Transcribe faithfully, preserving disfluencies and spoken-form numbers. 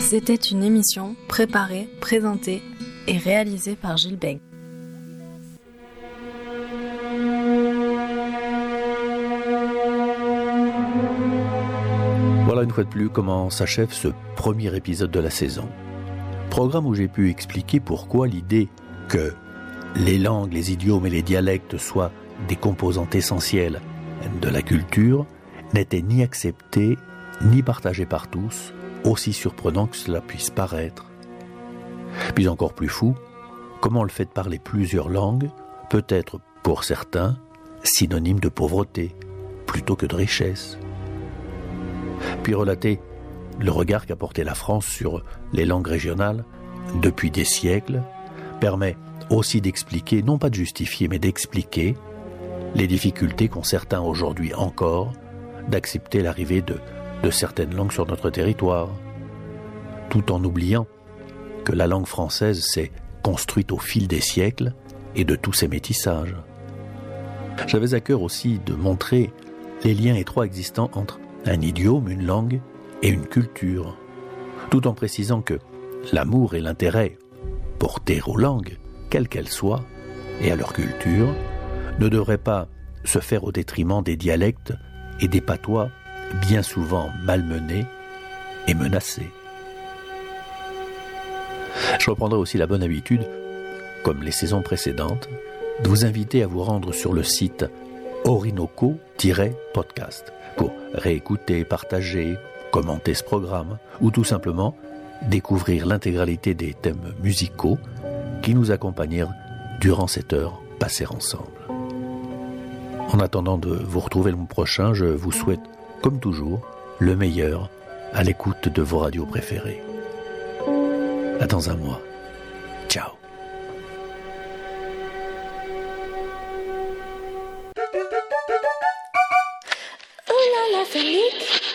C'était une émission préparée, présentée et réalisée par Gilles Beg. Voilà une fois de plus comment s'achève ce premier épisode de la saison. Programme où j'ai pu expliquer pourquoi l'idée que les langues, les idiomes et les dialectes soient des composantes essentielles de la culture n'était ni acceptée ni partagée par tous, aussi surprenant que cela puisse paraître. Puis encore plus fou, comment le fait de parler plusieurs langues peut être, pour certains, synonyme de pauvreté plutôt que de richesse. Puis relater le regard qu'a porté la France sur les langues régionales depuis des siècles permet aussi d'expliquer, non pas de justifier, mais d'expliquer les difficultés qu'ont certains aujourd'hui encore d'accepter l'arrivée de, de certaines langues sur notre territoire, tout en oubliant que la langue française s'est construite au fil des siècles et de tous ces métissages. J'avais à cœur aussi de montrer les liens étroits existants entre un idiome, une langue et une culture, tout en précisant que l'amour et l'intérêt portés aux langues, quelles qu'elles soient, et à leur culture, ne devraient pas se faire au détriment des dialectes et des patois bien souvent malmenés et menacés. Je reprendrai aussi la bonne habitude, comme les saisons précédentes, de vous inviter à vous rendre sur le site orinoco-podcast pour réécouter, partager, commenter ce programme ou tout simplement découvrir l'intégralité des thèmes musicaux qui nous accompagnèrent durant cette heure passée ensemble. En attendant de vous retrouver le mois prochain, je vous souhaite, comme toujours, le meilleur à l'écoute de vos radios préférées. À dans un mois. Ciao. Oh là là, Félix!